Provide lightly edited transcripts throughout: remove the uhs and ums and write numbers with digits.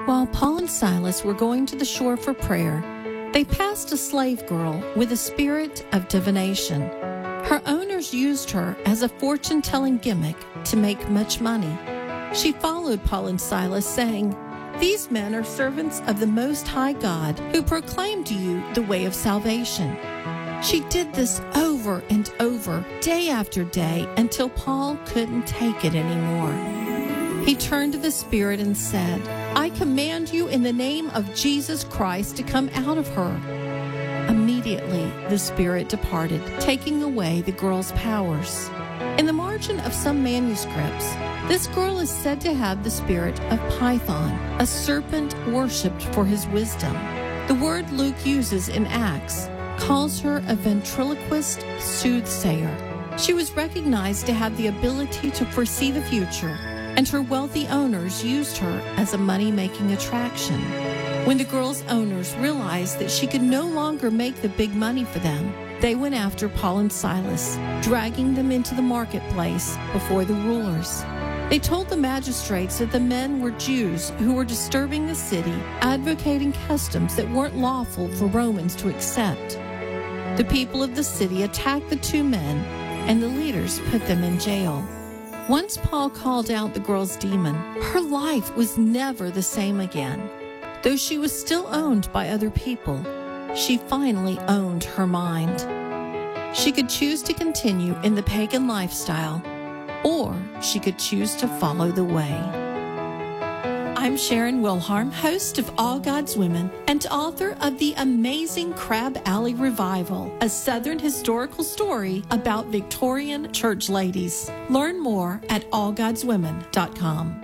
While Paul and Silas were going to the shore for prayer, they passed a slave girl with a spirit of divination. Her owners used her as a fortune-telling gimmick to make much money. She followed Paul and Silas, saying, "These men are servants of the Most High God who proclaim to you the way of salvation." She did this over and over, day after day, until Paul couldn't take it anymore. He turned to the spirit and said, "I command you in the name of Jesus Christ to come out of her." Immediately, the spirit departed, taking away the girl's powers. In the margin of some manuscripts, this girl is said to have the spirit of Python, a serpent worshipped for his wisdom. The word Luke uses in Acts calls her a ventriloquist soothsayer. She was recognized to have the ability to foresee the future, and her wealthy owners used her as a money-making attraction. When the girl's owners realized that she could no longer make the big money for them, they went after Paul and Silas, dragging them into the marketplace before the rulers. They told the magistrates that the men were Jews who were disturbing the city, advocating customs that weren't lawful for Romans to accept. The people of the city attacked the two men, and the leaders put them in jail. Once Paul called out the girl's demon, her life was never the same again. Though she was still owned by other people, she finally owned her mind. She could choose to continue in the pagan lifestyle, or she could choose to follow the way. I'm Sharon Wilharm, host of All God's Women and author of The Amazing Crab Alley Revival, a Southern historical story about Victorian church ladies. Learn more at allgodswomen.com.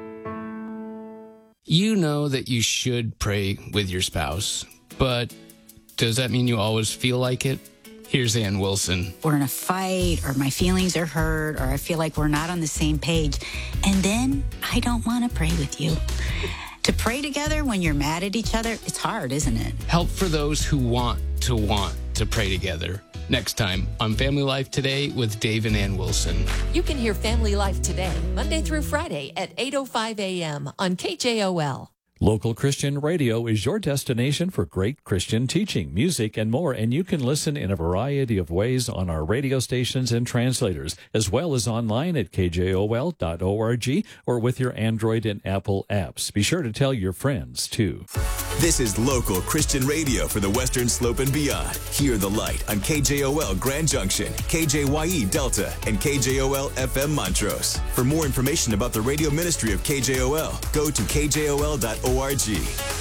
You know that you should pray with your spouse, but does that mean you always feel like it? Here's Ann Wilson. We're in a fight, or my feelings are hurt, or I feel like we're not on the same page, and then I don't want to pray with you. To pray together when you're mad at each other, it's hard, isn't it? Help for those who want to pray together. Next time on Family Life Today with Dave and Ann Wilson. You can hear Family Life Today, Monday through Friday at 8:05 a.m. on KJOL. Local Christian Radio is your destination for great Christian teaching, music, and more, and you can listen in a variety of ways on our radio stations and translators, as well as online at kjol.org or with your Android and Apple apps. Be sure to tell your friends, too. This is Local Christian Radio for the Western Slope and beyond. Hear the light on KJOL Grand Junction, KJYE Delta, and KJOL FM Montrose. For more information about the radio ministry of KJOL, go to kjol.org.